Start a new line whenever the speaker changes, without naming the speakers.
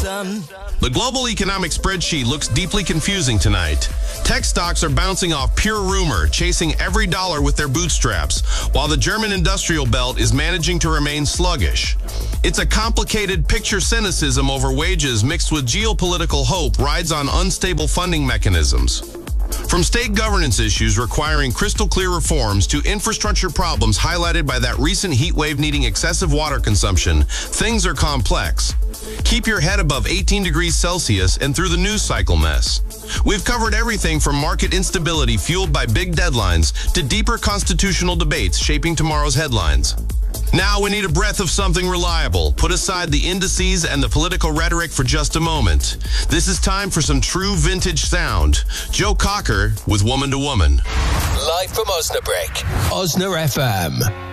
The global economic spreadsheet looks deeply confusing tonight. Tech stocks are bouncing off pure rumor, chasing every dollar with their bootstraps, while the German industrial belt is managing to remain sluggish. It's a complicated picture. Cynicism over wages mixed with geopolitical hope rides on unstable funding mechanisms. From state governance issues requiring crystal clear reforms to infrastructure problems highlighted by that recent heat wave needing excessive water consumption, things are complex. Keep your head above 18 degrees Celsius and through the news cycle mess. We've covered everything from market instability fueled by big deadlines to deeper constitutional debates shaping tomorrow's headlines. Now we need a breath of something reliable. Put aside the indices and the political rhetoric for just a moment. This is time for some true vintage sound. Joe Cocker with Woman to Woman.
Live from Osnabrück. Osna FM.